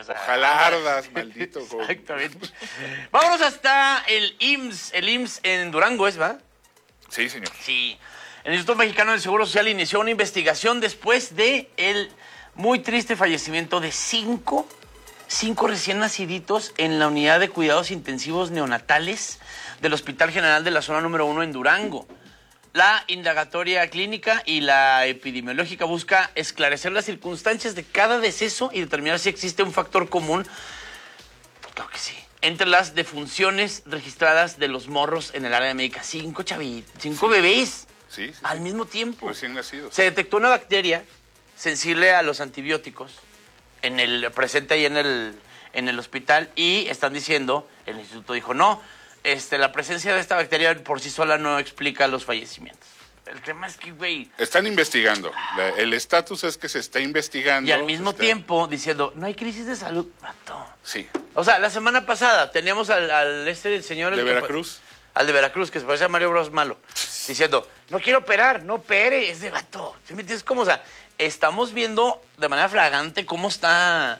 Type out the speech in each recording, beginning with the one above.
Ojalá ardas, maldito. Exactamente. Vámonos hasta el IMSS. El IMSS en Durango, ¿es, va? Sí, señor. Sí. El Instituto Mexicano del Seguro Social inició una investigación después de el muy triste fallecimiento de cinco recién naciditos en la unidad de cuidados intensivos neonatales del Hospital General de la Zona número 1 en Durango. La indagatoria clínica y la epidemiológica busca esclarecer las circunstancias de cada deceso y determinar si existe un factor común, claro que sí, entre las defunciones registradas de los morros en el área médica. 5 bebés Sí, al mismo tiempo. Recién nacidos. Se detectó una bacteria sensible a los antibióticos presente ahí en el hospital, y están diciendo, el instituto dijo, no, la presencia de esta bacteria por sí sola no explica los fallecimientos. El tema es que, güey... Están investigando. El estatus es que se está investigando. Y al mismo tiempo diciendo, no hay crisis de salud, vato. Sí. O sea, la semana pasada teníamos al señor... ¿De Veracruz? Al de Veracruz, que se parece a Mario Bros Malo, diciendo, no quiero operar, no opere, es de vato. ¿Sí me entiendes cómo? O sea, estamos viendo de manera flagrante cómo está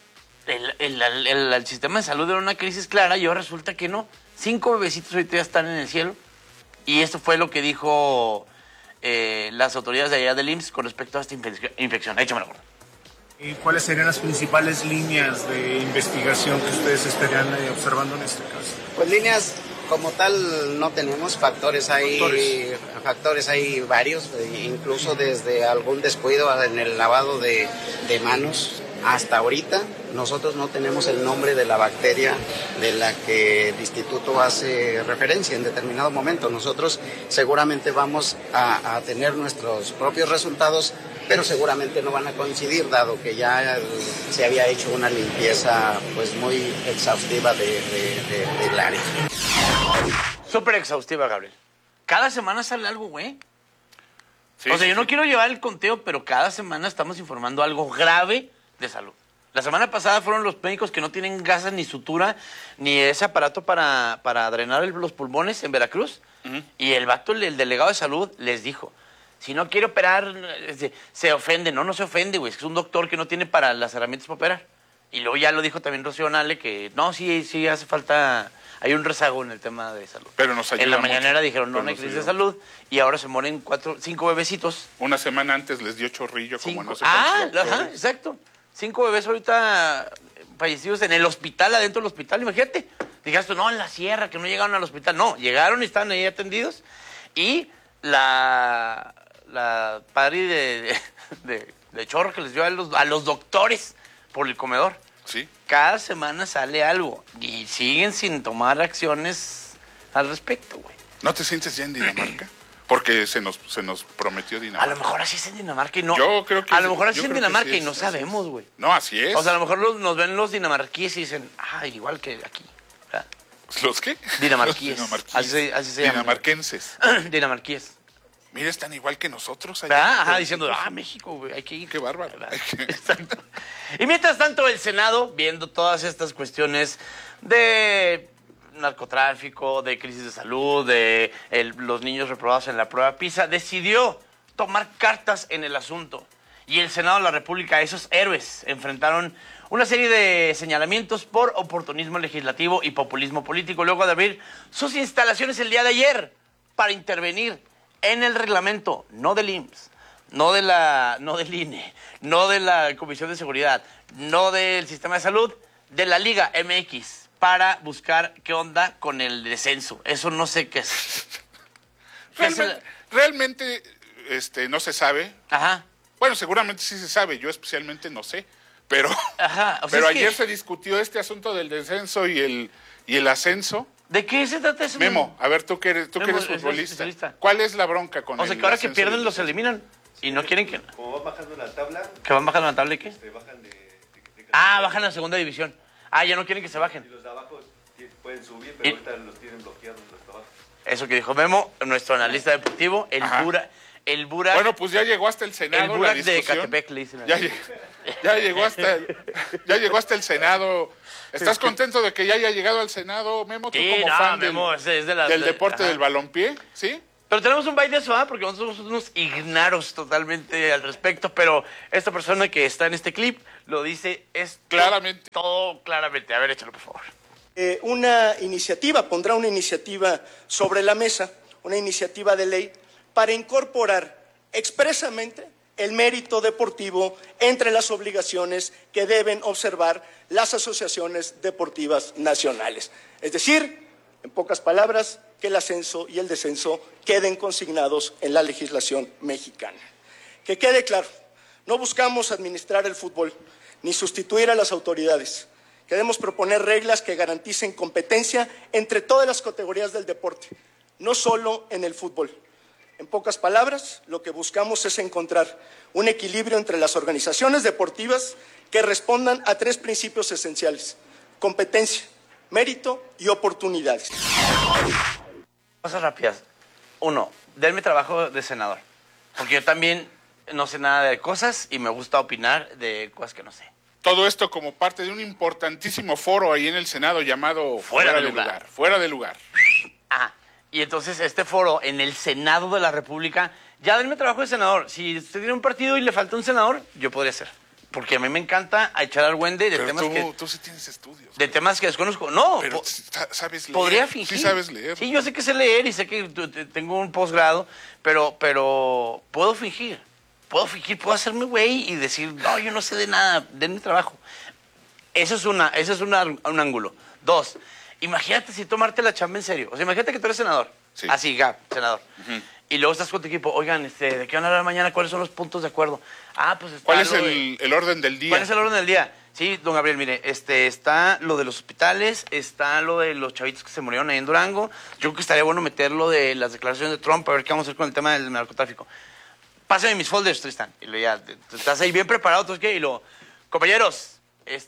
el sistema de salud en una crisis clara, y ahora resulta que no. 5 bebecitos ahorita ya están en el cielo, y esto fue lo que dijo las autoridades de allá del IMSS con respecto a esta infección. Échamelo, gordo. ¿Y cuáles serían las principales líneas de investigación que ustedes estarían observando en este caso? Pues líneas como tal no tenemos, factores hay varios, incluso desde algún descuido en el lavado de manos. Hasta ahorita nosotros no tenemos el nombre de la bacteria de la que el instituto hace referencia en determinado momento. Nosotros seguramente vamos a tener nuestros propios resultados, pero seguramente no van a coincidir, dado que ya se había hecho una limpieza pues muy exhaustiva del área. Súper exhaustiva, Gabriel. Cada semana sale algo, güey. Sí, o sea, yo no quiero llevar el conteo, pero cada semana estamos informando algo grave de salud. La semana pasada fueron los médicos que no tienen gasas ni sutura, ni ese aparato para drenar los pulmones en Veracruz. Y el vato, el delegado de salud, les dijo, si no quiere operar, se ofende. No se ofende, güey. Es un doctor que no tiene para las herramientas para operar. Y luego ya lo dijo también Rocío Nale, que no, sí hace falta... Hay un rezago en el tema de salud. Pero nos ayuda en la mucho. mañanera dijeron, no hay crisis de salud, y ahora se mueren 5 bebecitos. Una semana antes les dio chorrillo, como no sé exacto. 5 bebés ahorita fallecidos en el hospital, adentro del hospital, imagínate. Dijiste, no, en la sierra, que no llegaron al hospital. No, llegaron y estaban ahí atendidos. Y la padre de chorro que les dio a los doctores por el comedor. Sí. Cada semana sale algo y siguen sin tomar acciones al respecto, güey. ¿No te sientes ya en Dinamarca? Porque se nos prometió Dinamarca. A lo mejor así es en Dinamarca y no. Yo creo que a lo mejor así es en Dinamarca sí y no sabemos, güey. No, así es. O sea, a lo mejor nos ven los dinamarquíes y dicen, igual que aquí. ¿Verdad? ¿Los qué? Dinamarquíes. Así se llama. Dinamarquenses. Dinamarquíes. Mira, están igual que nosotros allá. Ajá, diciendo, México, güey, hay que ir. Qué bárbaro. Exacto. Y mientras tanto, el Senado, viendo todas estas cuestiones de narcotráfico, de crisis de salud, de los niños reprobados en la prueba PISA, decidió tomar cartas en el asunto. Y el Senado de la República, esos héroes, enfrentaron una serie de señalamientos por oportunismo legislativo y populismo político, luego de abrir sus instalaciones el día de ayer para intervenir en el reglamento, no del IMSS, no del INE, no de la Comisión de Seguridad, no del Sistema de Salud, de la Liga MX, para buscar qué onda con el descenso. Eso no sé qué es. Realmente no se sabe. Ajá. Bueno, seguramente sí se sabe, yo especialmente no sé. Pero, Ajá, pero ayer se discutió este asunto del descenso y el ascenso. ¿De qué se trata eso? Memo, a ver, tú que eres futbolista. ¿Cuál es la bronca con el ascenso? O sea, que ahora que ascenso pierden los eliminan y no quieren que... Como van bajando la tabla... ¿Que van bajando la tabla y qué? Bajan de bajan a la segunda división. Ya no quieren que se bajen. Y los de abajo pueden subir, pero ahorita los tienen bloqueados los de abajo. Eso que dijo Memo, nuestro analista deportivo, el Burak... Bueno, pues ya llegó hasta el Senado. El Burak de Catepec, le dicen. Ya llegó hasta el Senado. ¿Estás contento de que ya haya llegado al Senado, Memo? ¿Tú como fan Memo, del deporte del balompié? ¿Sí? Pero tenemos un baile de eso, porque nosotros somos unos ignaros totalmente al respecto, pero esta persona que está en este clip lo dice Claramente. todo claramente. A ver, échalo, por favor. Pondrá una iniciativa sobre la mesa, una iniciativa de ley para incorporar expresamente el mérito deportivo entre las obligaciones que deben observar las asociaciones deportivas nacionales. Es decir, en pocas palabras, que el ascenso y el descenso queden consignados en la legislación mexicana. Que quede claro, no buscamos administrar el fútbol ni sustituir a las autoridades. Queremos proponer reglas que garanticen competencia entre todas las categorías del deporte, no solo en el fútbol. En pocas palabras, lo que buscamos es encontrar un equilibrio entre las organizaciones deportivas que respondan a 3 principios esenciales: competencia, mérito y oportunidades. Cosas rápidas. 1, denme trabajo de senador, porque yo también no sé nada de cosas y me gusta opinar de cosas que no sé. Todo esto como parte de un importantísimo foro ahí en el Senado llamado Fuera de lugar. Fuera de lugar. Ah, y entonces este foro en el Senado de la República, ya denme trabajo de senador. Si usted tiene un partido y le falta un senador, yo podría ser. Porque a mí me encanta echar al Wendy de Pero temas tú sí tienes estudios. de temas que desconozco. No, Pero sabes leer. podría fingir. Sí sabes leer. Sí, yo sé que sé leer y sé que tengo un posgrado, pero puedo fingir. Puedo hacerme güey y decir, no, yo no sé de nada, denme trabajo. Eso es un ángulo. 2, imagínate si tomarte la chamba en serio. O sea, imagínate que tú eres senador. Sí. Así, senador. Y luego estás con tu equipo, oigan, ¿de qué van a hablar mañana? ¿Cuáles son los puntos de acuerdo? Pues está ¿Cuál es lo el orden del día? ¿Cuál es el orden del día? Sí, don Gabriel, mire, está lo de los hospitales, está lo de los chavitos que se murieron ahí en Durango. Yo creo que estaría bueno meter lo de las declaraciones de Trump, a ver qué vamos a hacer con el tema del narcotráfico. Pásame mis folders, Tristan. Y luego ya, estás ahí bien preparado, ¿tú qué? Y luego, compañeros,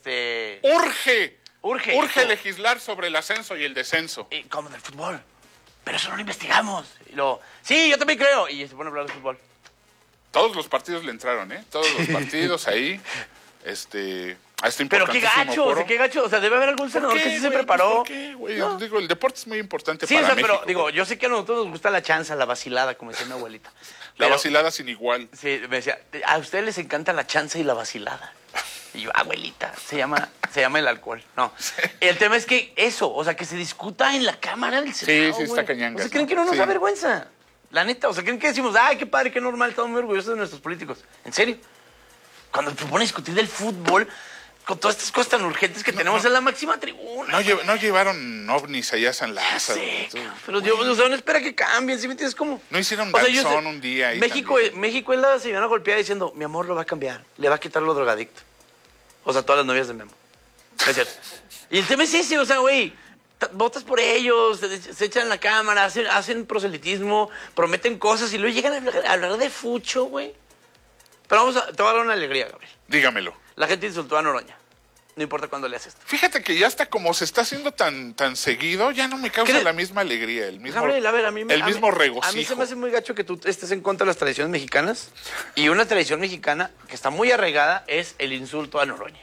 Urge legislar sobre el ascenso y el descenso. Como del fútbol. Pero eso no lo investigamos. Y luego, sí, yo también creo. Y se pone a hablar de fútbol. Todos los partidos le entraron, ¿eh? Todos los partidos ahí, a este Pero qué gacho, o sea, debe haber algún senador que sí se preparó. ¿Por qué, güey? No. Digo, el deporte es muy importante Sí, para o sea, México. pero digo, yo sé que a nosotros nos gusta la chanza, la vacilada, como decía mi abuelita. La vacilada sin igual. Sí, me decía, a ustedes les encanta la chanza y la vacilada. Y yo, abuelita, se llama el alcohol. No. El tema es que eso, o sea, que se discuta en la Cámara del Senado. Sí, está cañanga. O sea, ¿creen que no nos da vergüenza? La neta, o sea, ¿creen que decimos, ay, qué padre, qué normal, estamos muy orgullosos de nuestros políticos? ¿En serio? Cuando te pones a discutir del fútbol, con todas estas cosas tan urgentes que tenemos en la máxima tribuna. No llevaron ovnis allá a San Lázaro. Sí, pero Dios, o sea, no espera que cambien, ¿sí me entiendes? ¿Cómo? No hicieron danzón un día ahí México es la señora golpeada diciendo, mi amor lo va a cambiar, le va a quitar lo drogadicto. O sea, todas las novias de Memo. Es cierto. Y el tema es ese, o sea, güey, votas por ellos, se echan en la cámara, hacen proselitismo, prometen cosas y luego llegan a hablar de fucho, güey. Pero te voy a dar una alegría, Gabriel. Dígamelo. La gente insultó a Noroña. No importa cuándo le haces esto. Fíjate que ya hasta como se está haciendo tan seguido, ya no me causa la misma alegría, el mismo, Gabriel, a ver, mismo regocijo. A mí se me hace muy gacho que tú estés en contra de las tradiciones mexicanas. Y una tradición mexicana que está muy arraigada es el insulto a Noroña.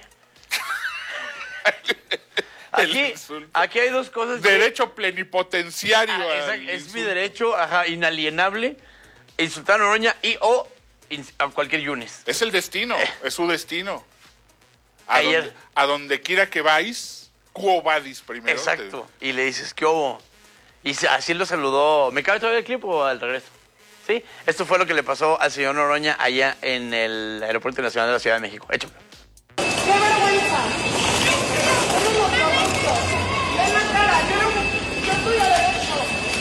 Aquí hay dos cosas. Derecho plenipotenciario. Es mi derecho inalienable insultar a Noroña o a cualquier yunes. Es el destino, es su destino. Ayer. A donde quiera que vais, quo vadis primero. Exacto. Y le dices, ¿qué hubo? Y así lo saludó. ¿Me cabe todavía el clip o al regreso? Sí. Esto fue lo que le pasó al señor Noroña allá en el Aeropuerto Internacional de la Ciudad de México. Échame. ¡Qué vergüenza! ¡En la cara! ¡Yo estoy a derecho!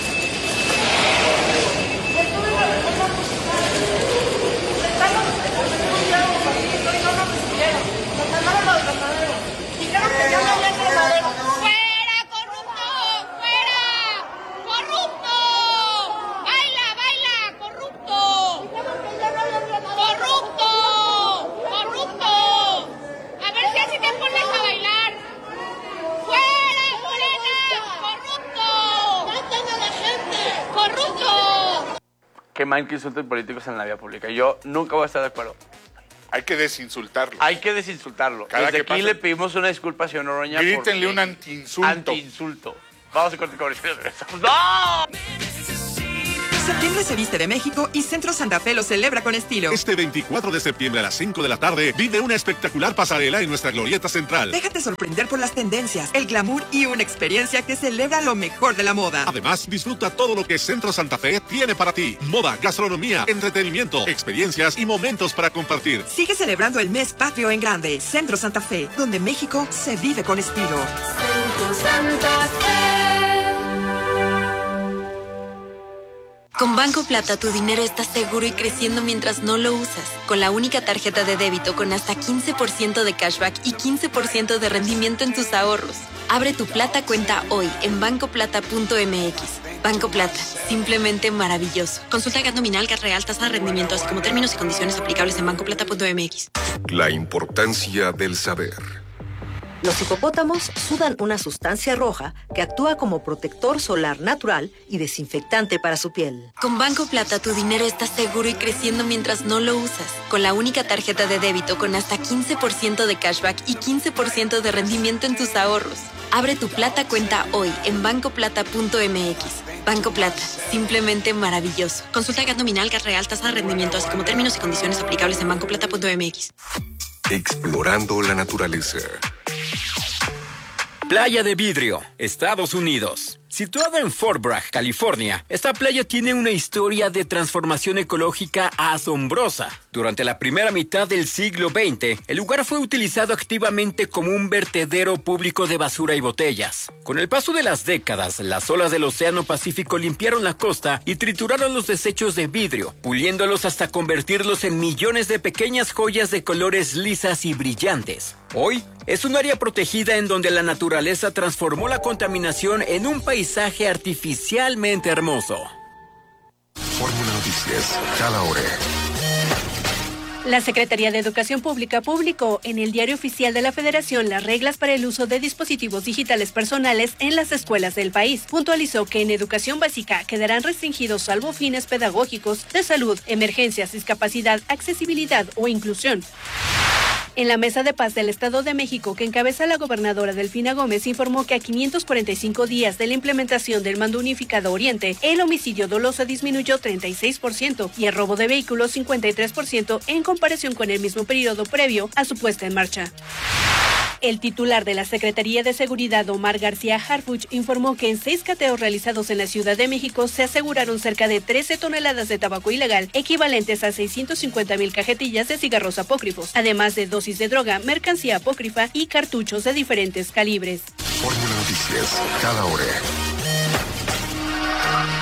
¡Estuve en la reforma musical! ¡Estamos estudiados aquí! ¡No nos recibieron! ¡Nos mandaron a los granaderos! ¡Dijeron que ya no había granaderos! ¡Fuera, corrupto! ¡Fuera! ¡Corrupto! ¡Baila, baila! ¡Corrupto! ¡Dijeron que ya no había granaderos! ¡Corrupto! ¡Corrupto! A ver si así te pones a bailar. ¡Fuera, Morena! ¡Corrupto! ¡Maten a la gente! ¡Corrupto! Qué mal que insulten políticos en la vía pública. Yo nunca voy a estar de acuerdo. Hay que desinsultarlo. Hay que desinsultarlo. Cada Desde que aquí pase- le pedimos una disculpa al señor Noroña. Grítenle porque- un antiinsulto. Antiinsulto. Vamos a corte comercial. ¡No! Septiembre se viste de México y Centro Santa Fe lo celebra con estilo. Este 24 de septiembre a las 5 de la tarde vive una espectacular pasarela en nuestra glorieta central. Déjate sorprender por las tendencias, el glamour y una experiencia que celebra lo mejor de la moda. Además, disfruta todo lo que Centro Santa Fe tiene para ti. Moda, gastronomía, entretenimiento, experiencias y momentos para compartir. Sigue celebrando el mes patrio en grande. Centro Santa Fe, donde México se vive con estilo. Centro Santa Fe. Con Banco Plata tu dinero está seguro y creciendo mientras no lo usas. Con la única tarjeta de débito con hasta 15% de cashback y 15% de rendimiento en tus ahorros. Abre tu Plata cuenta hoy en bancoplata.mx. Banco Plata, simplemente maravilloso. Consulta gas nominal, gas real, tasa de rendimiento, así como términos y condiciones aplicables en bancoplata.mx. La importancia del saber. Los hipopótamos sudan una sustancia roja que actúa como protector solar natural y desinfectante para su piel. Con Banco Plata tu dinero está seguro y creciendo mientras no lo usas. Con la única tarjeta de débito con hasta 15% de cashback y 15% de rendimiento en tus ahorros. Abre tu Plata cuenta hoy en bancoplata.mx. Banco Plata, simplemente maravilloso. Consulta gas nominal, gas real, tasa de rendimiento, así como términos y condiciones aplicables en bancoplata.mx. Explorando la naturaleza. Playa de Vidrio, Estados Unidos. Situada en Fort Bragg, California, esta playa tiene una historia de transformación ecológica asombrosa. Durante la primera mitad del siglo XX, el lugar fue utilizado activamente como un vertedero público de basura y botellas. Con el paso de las décadas, las olas del Océano Pacífico limpiaron la costa y trituraron los desechos de vidrio, puliéndolos hasta convertirlos en millones de pequeñas joyas de colores lisas y brillantes. Hoy, es un área protegida en donde la naturaleza transformó la contaminación en un paisaje artificialmente hermoso. Fórmula Noticias, cada hora. La Secretaría de Educación Pública publicó en el Diario Oficial de la Federación las reglas para el uso de dispositivos digitales personales en las escuelas del país. Puntualizó que en educación básica quedarán restringidos salvo fines pedagógicos, de salud, emergencias, discapacidad, accesibilidad o inclusión. En la Mesa de Paz del Estado de México, que encabeza la gobernadora Delfina Gómez, informó que a 545 días de la implementación del Mando Unificado Oriente, el homicidio doloso disminuyó 36% y el robo de vehículos 53% en comparación con el mismo periodo previo a su puesta en marcha. El titular de la Secretaría de Seguridad, Omar García Harfuch, informó que en 6 cateos realizados en la Ciudad de México se aseguraron cerca de 13 toneladas de tabaco ilegal, equivalentes a 650,000 cajetillas de cigarros apócrifos, además de dosis de droga, mercancía apócrifa y cartuchos de diferentes calibres. Fórmula Noticias, cada hora.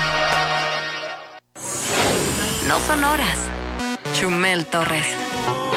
No son horas. Chumel Torres.